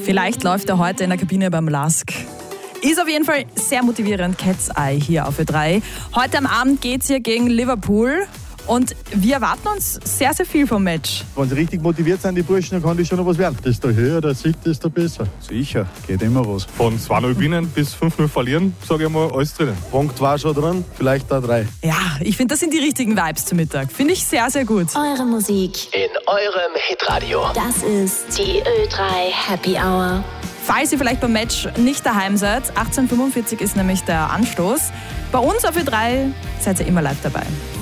Vielleicht läuft er heute in der Kabine beim LASK. Ist auf jeden Fall sehr motivierend, Cat's Eye hier auf Ö3. Heute am Abend geht's hier gegen Liverpool und wir erwarten uns sehr, sehr viel vom Match. Wenn sie richtig motiviert sind, die Burschen, dann kann das schon noch was werden. Desto höher der Sieg, desto besser. Sicher, geht immer was. Von 2-0 gewinnen bis 5-0 verlieren, sage ich mal, alles drinnen. Punkt war schon dran, vielleicht da 3. Ja, ich finde, das sind die richtigen Vibes zum Mittag. Finde ich sehr, sehr gut. Eure Musik In eurem Hitradio. Das ist die Ö3 Happy Hour. Falls ihr vielleicht beim Match nicht daheim seid, 18:45 ist nämlich der Anstoß. Bei uns auf Ö3 seid ihr immer live dabei.